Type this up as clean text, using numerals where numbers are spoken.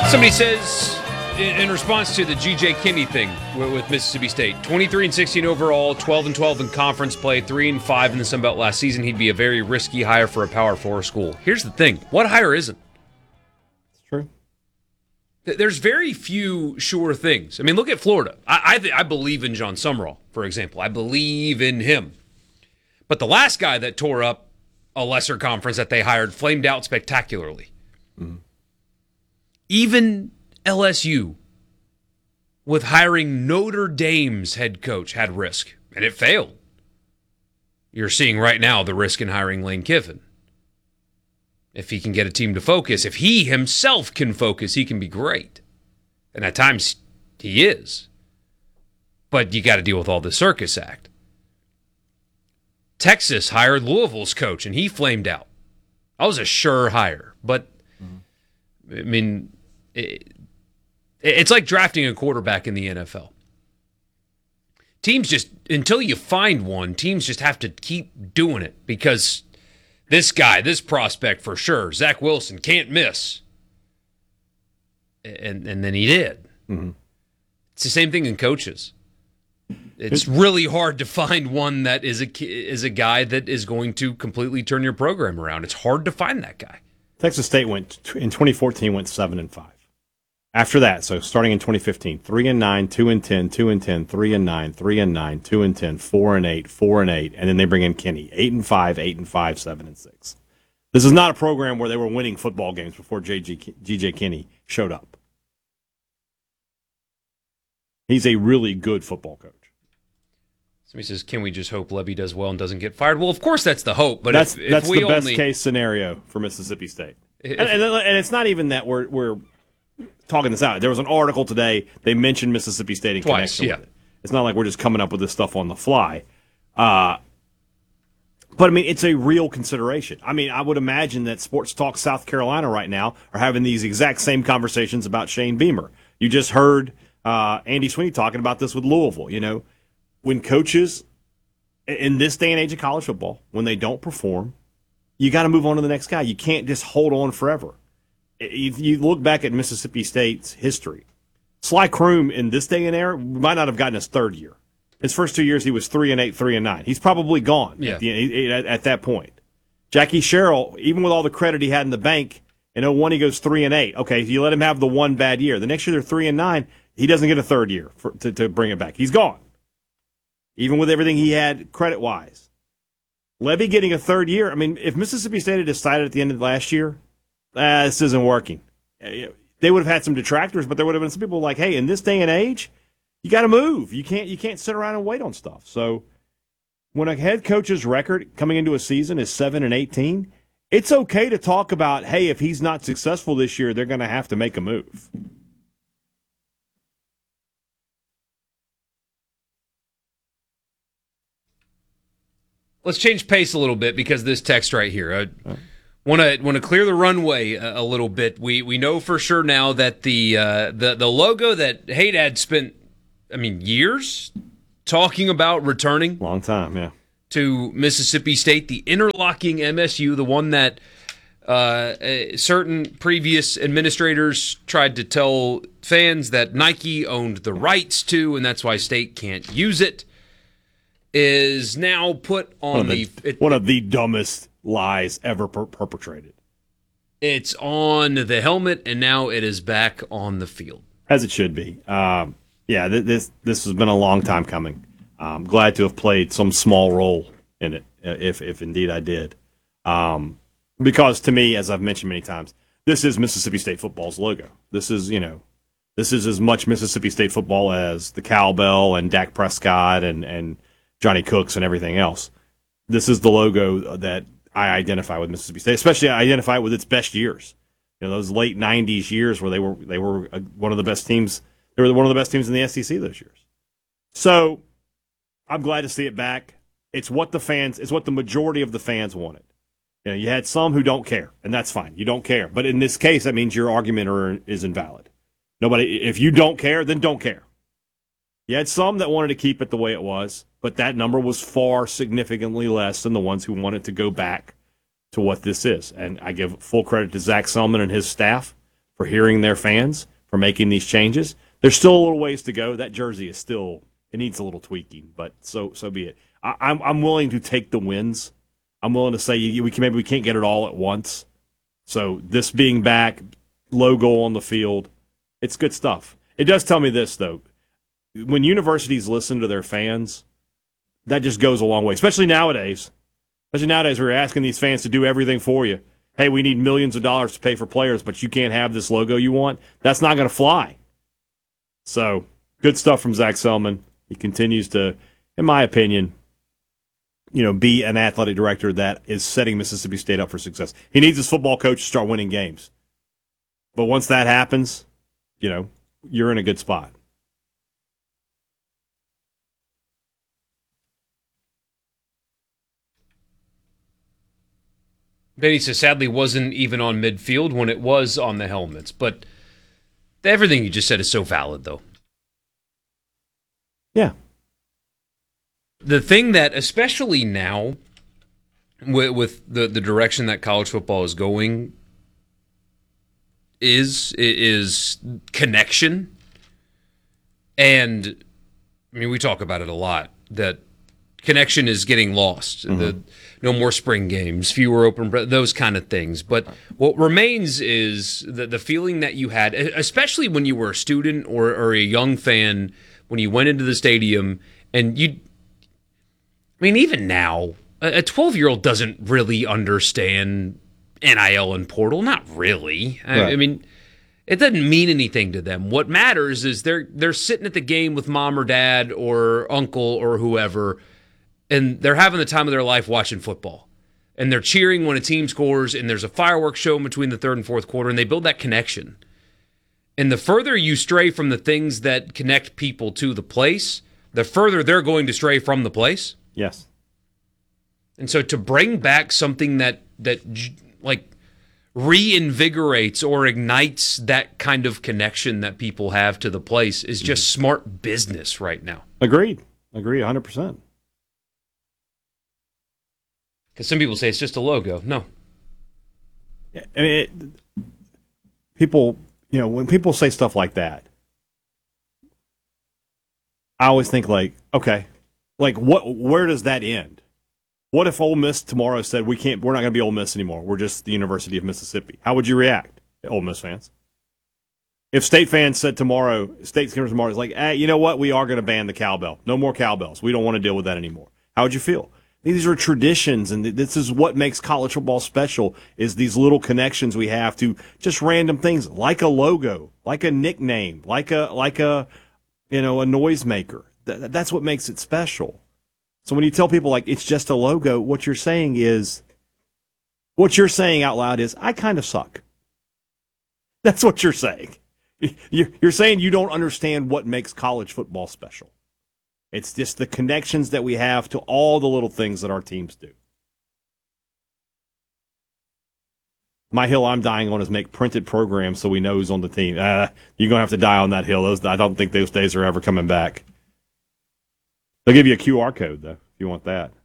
Somebody says, in response to the G.J. Kinney thing with Mississippi State, 23-16 overall, 12-12 in conference play, 3-5 in the Sun Belt last season. He'd be a very risky hire for a Power 4 school. Here's the thing. What hire isn't? It's true. There's very few sure things. I mean, look at Florida. I believe in John Summerall, for example. I believe in him. But the last guy that tore up a lesser conference that they hired flamed out spectacularly. Mm-hmm. Even LSU, with hiring Notre Dame's head coach, had risk, and it failed. You're seeing right now the risk in hiring Lane Kiffin. If he can get a team to focus, if he himself can focus, he can be great. And at times, he is. But you got to deal with all the circus act. Texas hired Louisville's coach, and he flamed out. That was a sure hire. But, I mean, it's like drafting a quarterback in the NFL. Teams just, until you find one, teams just have to keep doing it because this guy, this prospect for sure, Zach Wilson, can't miss. And then he did. Mm-hmm. It's the same thing in coaches. It's really hard to find one that is a guy that is going to completely turn your program around. It's hard to find that guy. Texas State in 2014 went 7-5. After that, so starting in 2015, 3-9, 2-10, 2-10, 3-9, 3-9, 2-10, 4-8, 4-8, and then they bring in Kenny, 8-5, 8-5, 7-6. This is not a program where they were winning football games before G.J. Kinney showed up. He's a really good football coach. Somebody says, can we just hope Lebby does well and doesn't get fired? Well, of course that's the hope. But that's if the best case scenario for Mississippi State. And it's not even that we're talking this out. There was an article today. They mentioned Mississippi State in connection with it. It's not like we're just coming up with this stuff on the fly. But, I mean, it's a real consideration. I mean, I would imagine that Sports Talk South Carolina right now are having these exact same conversations about Shane Beamer. You just heard Andy Sweeney talking about this with Louisville. You know, when coaches in this day and age of college football, when they don't perform, you got to move on to the next guy. You can't just hold on forever. If you look back at Mississippi State's history, Sly Kroom in this day and era might not have gotten his third year. His first 2 years, he was 3-8, 3-9. He's probably gone at that point. Jackie Sherrill, even with all the credit he had in the bank, in 2001 he goes 3-8. Okay, you let him have the one bad year. The next year they're 3-9. He doesn't get a third year to bring it back. He's gone, even with everything he had credit-wise. Lebby getting a third year. I mean, if Mississippi State had decided at the end of last year, this isn't working, they would have had some detractors, but there would have been some people like, hey, in this day and age, you got to move. You can't sit around and wait on stuff. So when a head coach's record coming into a season is 7-18, it's okay to talk about, hey, if he's not successful this year, they're going to have to make a move. Let's change pace a little bit because this text right here. I want to clear the runway a little bit. We know for sure now that the logo that Haydad spent, years talking about returning. Long time, yeah. To Mississippi State, the interlocking MSU, the one that certain previous administrators tried to tell fans that Nike owned the rights to, and that's why State can't use it, is now put on one of the dumbest lies ever perpetrated. It's on the helmet, and now it is back on the field. As it should be. This has been a long time coming. I'm glad to have played some small role in it, if indeed I did. Because to me, as I've mentioned many times, this is Mississippi State football's logo. This is as much Mississippi State football as the cowbell and Dak Prescott and Johnny Cooks and everything else. This is the logo that I identify with Mississippi State, especially I identify with its best years. Those late 90s years where they were one of the best teams. They were one of the best teams in the SEC those years. So I'm glad to see it back. It's what the majority of the fans wanted. You had some who don't care, and that's fine. You don't care. But in this case, that means your argument is invalid. If you don't care, then don't care. You had some that wanted to keep it the way it was, but that number was far significantly less than the ones who wanted to go back to what this is. And I give full credit to Zach Selman and his staff for hearing their fans, for making these changes. There's still a little ways to go. That jersey is still, it needs a little tweaking, but so be it. I'm willing to take the wins. I'm willing to say maybe we can't get it all at once. So this being back, logo on the field, it's good stuff. It does tell me this, though. When universities listen to their fans, that just goes a long way, especially nowadays. Especially nowadays, we're asking these fans to do everything for you. Hey, we need millions of dollars to pay for players, but you can't have this logo you want. That's not going to fly. So, good stuff from Zach Selman. He continues to, in my opinion, be an athletic director that is setting Mississippi State up for success. He needs his football coach to start winning games. But once that happens, you're in a good spot. Benny says, sadly, wasn't even on midfield when it was on the helmets. But everything you just said is so valid, though. Yeah. The thing that, especially now, with the direction that college football is going, is connection. And, we talk about it a lot, that connection is getting lost. Mm-hmm. No more spring games, fewer open, those kind of things. But what remains is the feeling that you had, especially when you were a student or a young fan, when you went into the stadium, and even now, a 12-year-old doesn't really understand NIL and portal. Not really. Right. It doesn't mean anything to them. What matters is they're sitting at the game with mom or dad or uncle or whoever, and they're having the time of their life watching football. And they're cheering when a team scores, and there's a fireworks show in between the third and fourth quarter, and they build that connection. And the further you stray from the things that connect people to the place, the further they're going to stray from the place. Yes. And so to bring back something that reinvigorates or ignites that kind of connection that people have to the place is just smart business right now. Agreed. 100%. Because some people say it's just a logo. No. People, when people say stuff like that, I always think okay, where does that end? What if Ole Miss tomorrow said we're not going to be Ole Miss anymore? We're just the University of Mississippi. How would you react, Ole Miss fans? If State fans said tomorrow, State fans tomorrow is hey, you know what? We are going to ban the cowbell. No more cowbells. We don't want to deal with that anymore. How would you feel? These are traditions, and this is what makes college football special, is these little connections we have to just random things like a logo, like a nickname, like a noisemaker. That's what makes it special. So when you tell people it's just a logo, what you're saying out loud is, I kind of suck. That's what you're saying. You're saying you don't understand what makes college football special. It's just the connections that we have to all the little things that our teams do. My hill I'm dying on is make printed programs so we know who's on the team. You're going to have to die on that hill. I don't think those days are ever coming back. They'll give you a QR code, though, if you want that.